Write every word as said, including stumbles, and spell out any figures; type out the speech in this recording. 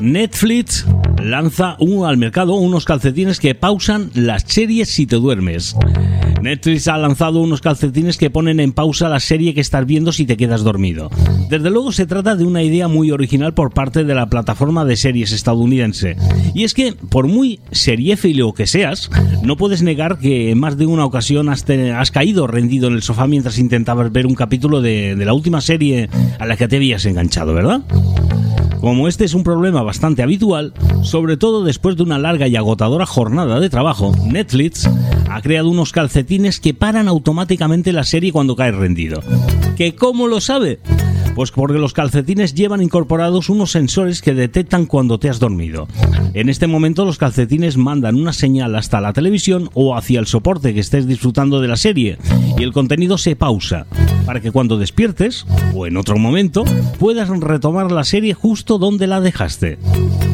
Netflix lanza un, al mercado unos calcetines que pausan las series si te duermes. Netflix ha lanzado unos calcetines que ponen en pausa la serie que estás viendo si te quedas dormido. Desde luego se trata de una idea muy original por parte de la plataforma de series estadounidense. Y es que, por muy seriéfilo que seas, no puedes negar que en más de una ocasión has, te, has caído rendido en el sofá mientras intentabas ver un capítulo de, de la última serie a la que te habías enganchado, ¿verdad? Como este es un problema bastante habitual, sobre todo después de una larga y agotadora jornada de trabajo, Netflix ha creado unos calcetines que paran automáticamente la serie cuando caes rendido. ¿Que cómo lo sabe? Pues porque los calcetines llevan incorporados unos sensores que detectan cuando te has dormido. En este momento los calcetines mandan una señal hasta la televisión o hacia el soporte que estés disfrutando de la serie y el contenido se pausa para que cuando despiertes o en otro momento puedas retomar la serie justo donde la dejaste.